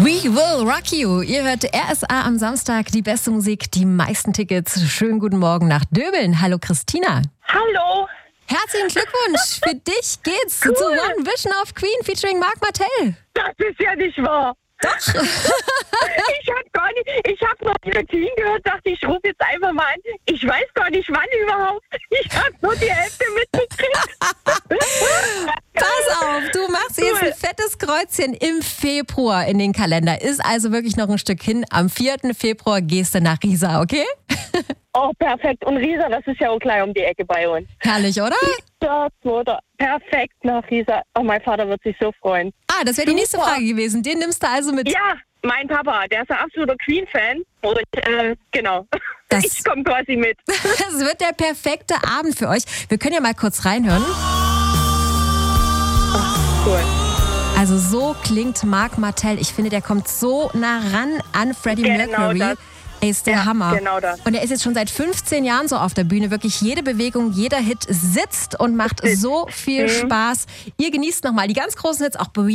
We Will Rock You. Ihr hört RSA am Samstag, die beste Musik, die meisten Tickets. Schönen guten Morgen nach Döbeln. Hallo Christina. Hallo. Herzlichen Glückwunsch. Für dich geht's Cool. zu One Vision of Queen featuring Marc Martel. Das ist ja nicht wahr. Doch. Ich habe noch die Queen gehört, dachte ich rufe jetzt einfach mal an. Ich weiß gar nicht wann überhaupt. Ich habe nur die Hälfte mitgekriegt. Pass auf, du machst jetzt ein fettes Kreuzchen im Februar in den Kalender. Ist also wirklich noch ein Stück hin. Am 4. Februar gehst du nach Riesa, okay? Oh, perfekt. Und Riesa, das ist ja auch gleich um die Ecke bei uns. Herrlich, oder? Das wurde perfekt nach Riesa. Oh, mein Vater wird sich so freuen. Ah, das wäre die nächste Super. Frage gewesen. Den nimmst du also mit. Ja, mein Papa, der ist ein absoluter Queen-Fan. Und genau, Das- ich komme quasi mit. Das wird der perfekte Abend für euch. Wir können ja mal kurz reinhören. Cool. Also so klingt Marc Martel. Ich finde, der kommt so nah ran an Freddie Genau Mercury. das. Ey, ist der Ja, Hammer. genau das. Und er ist jetzt schon seit 15 Jahren so auf der Bühne. Wirklich jede Bewegung, jeder Hit sitzt und macht so viel Spaß. Ihr genießt nochmal die ganz großen Hits, auch